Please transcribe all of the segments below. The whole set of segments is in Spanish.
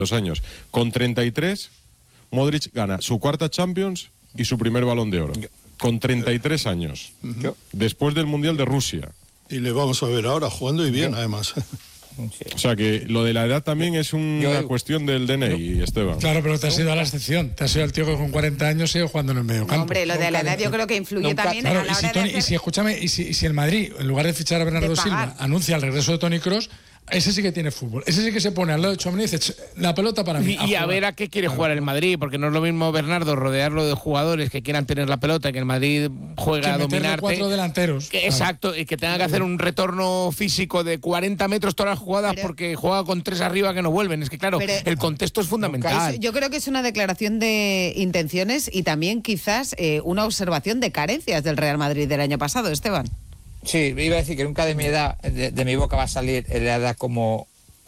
años. Con 33, Modric gana su cuarta Champions y su primer Balón de Oro. Con 33 años. Después del Mundial de Rusia. Y le vamos a ver ahora jugando y bien, además. O sea que lo de la edad también es una cuestión del DNI, Esteban. Claro, pero te has ido a la excepción. Te has ido al tío que con 40 años sigue jugando en el medio campo. Hombre, lo de la edad yo creo que influye también a la hora de hacer... Y si el Madrid, en lugar de fichar a Bernardo Silva, anuncia el regreso de Toni Kroos, ese sí que tiene fútbol. Ese sí que se pone al lado de Tchouaméni y dice, la pelota para mí. Y a ver a qué quiere jugar el Madrid, porque no es lo mismo, Bernardo, rodearlo de jugadores que quieran tener la pelota, que el Madrid juega a dominarte. 4 delanteros. Exacto, y que tenga que hacer un retorno físico de 40 metros todas las jugadas porque juega con 3 arriba que no vuelven. Es que claro, el contexto es fundamental. Yo creo que es una declaración de intenciones y también quizás una observación de carencias del Real Madrid del año pasado, Esteban. Sí, iba a decir que nunca de mi edad, de mi boca va a salir la edad como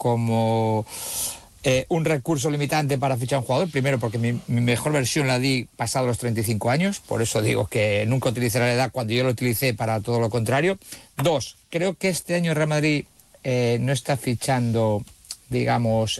un recurso limitante para fichar a un jugador. Primero, porque mi mejor versión la di pasado los 35 años, por eso digo que nunca utilicé la edad cuando yo lo utilicé para todo lo contrario. 2, creo que este año Real Madrid no está fichando, digamos,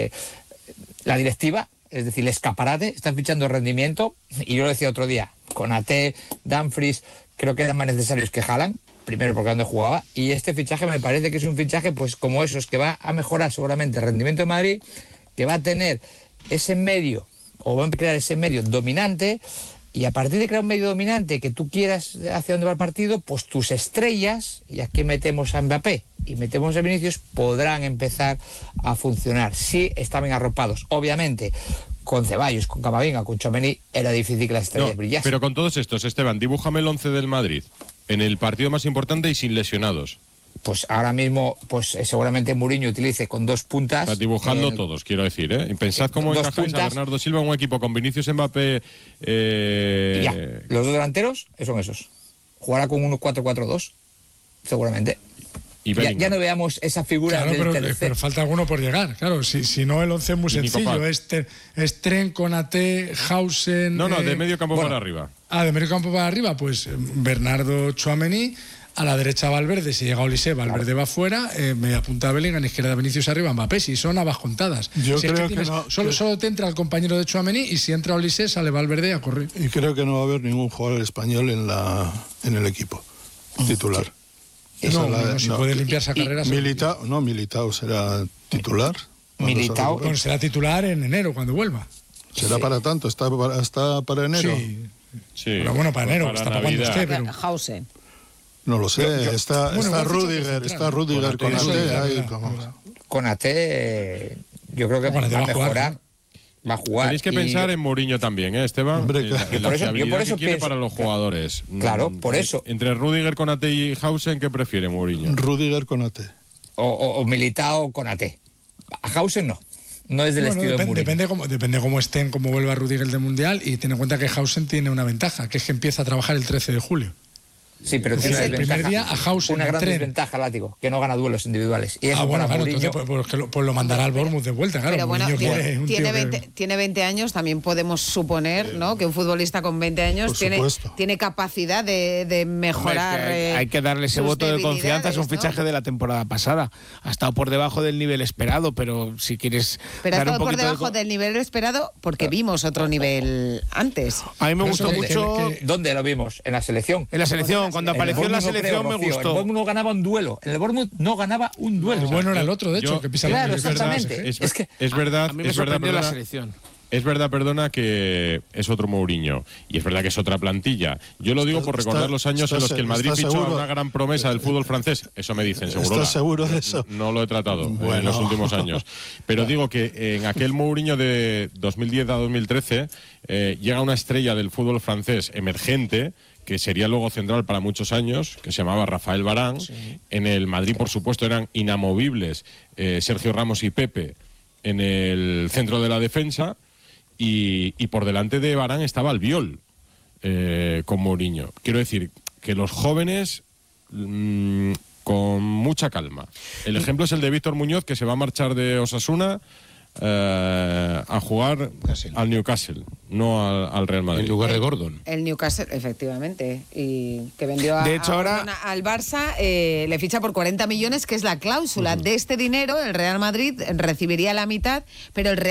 la directiva, es decir, el escaparate, están fichando rendimiento, y yo lo decía otro día, Konaté, Dumfries, creo que eran más necesarios que Haaland. Primero porque donde jugaba, y este fichaje me parece que es un fichaje pues como esos, que va a mejorar seguramente el rendimiento de Madrid, que va a tener ese medio, o va a crear ese medio dominante, y a partir de crear un medio dominante que tú quieras hacia dónde va el partido, pues tus estrellas, y aquí metemos a Mbappé y metemos a Vinicius, podrán empezar a funcionar, si estaban arropados. Obviamente, con Ceballos, con Camavinga, con Tchouaméni, era difícil que las estrellas brillasen. Pero con todos estos, Esteban, dibújame el 11 del Madrid, en el partido más importante y sin lesionados. Pues ahora mismo, pues seguramente Mourinho utilice con 2 puntas. Estás dibujando todos, quiero decir, ¿eh? Y pensad cómo encajáis a Bernardo Silva en un equipo con Vinicius, Mbappé... Ya, los 2 delanteros son esos. Jugará con un 4-4-2, seguramente. Y ya no veamos esa figura del pero falta alguno por llegar. Claro, si no, el 11 es muy sencillo. Es Tren, Konaté, Hausen... No, de medio campo para arriba. De medio campo para arriba, pues Bernardo, Tchouaméni, a la derecha Valverde, si llega Olise, Valverde va fuera, media punta Bellingham, izquierda Vinicius arriba, Mbappé, si son habas contadas. Yo creo que no. Solo te entra el compañero de Tchouaméni, y si entra Olise, sale Valverde a correr. Y creo que no va a haber ningún jugador español en el equipo titular. Si puede limpiar esa carrera. Militao será titular. Militao. Bueno, será titular en enero, cuando vuelva. ¿Será para tanto? ¿Está para enero? Sí. Pero bueno, para enero, está para cuando esté. Pero... Hausen. No lo sé, está Rüdiger, Konaté. Konaté, yo creo que va a mejorar. Va a jugar. Tenéis que pensar en Mourinho también, Esteban. Hombre, en la fiabilidad que quiere para los jugadores. Claro, por eso. Entre Rüdiger, Konaté y Hausen, ¿qué prefiere Mourinho? Rüdiger, Konaté. O Militao, Konaté. A Hausen no. No es del estilo de Mourinho. Depende cómo estén, cómo vuelva Rüdiger del Mundial, y ten en cuenta que Hausen tiene una ventaja, que es que empieza a trabajar el 13 de julio. Sí, pero tiene el primer día a Hausen una gran desventaja, Látigo, que no gana duelos individuales. Y eso bueno, claro, entonces pues lo mandará al Bournemouth de vuelta, claro. Pero bueno, tiene 20 años, también podemos suponer, ¿no?, que un futbolista con 20 años tiene capacidad de mejorar. Hay que darle ese voto de confianza, es un fichaje de la temporada pasada. Ha estado por debajo del nivel esperado, pero si quieres. Pero ha estado por debajo del nivel esperado porque vimos otro nivel antes. A mí me gustó mucho. ¿Dónde lo vimos? En la selección. En la selección. Cuando apareció en la selección me gustó. El Bournemouth no ganaba un duelo. El Bournemouth no ganaba un duelo. El bueno era el otro, de hecho, que pisaba. Claro, exactamente. Es verdad. A mí me sorprendió la selección. Es verdad, perdona, que es otro Mourinho. Y es verdad que es otra plantilla. Yo lo digo por recordar los años en los que el Madrid fichó a una gran promesa del fútbol francés. Eso me dicen, seguro. ¿Estás seguro de eso? No lo he tratado en los últimos años. Pero digo que en aquel Mourinho de 2010 a 2013 llega una estrella del fútbol francés emergente, que sería luego central para muchos años, que se llamaba Rafael Varane. Sí. En el Madrid, por supuesto, eran inamovibles Sergio Ramos y Pepe en el centro de la defensa, y por delante de Varane estaba Albiol con Mourinho. Quiero decir que los jóvenes con mucha calma. El ejemplo es el de Víctor Muñoz, que se va a marchar de Osasuna a jugar al Newcastle, no al Real Madrid. En lugar de Gordon. El Newcastle, efectivamente, y que vendió de hecho, ahora al Barça, le ficha por 40 millones, que es la cláusula. De este dinero el Real Madrid recibiría la mitad, pero el Real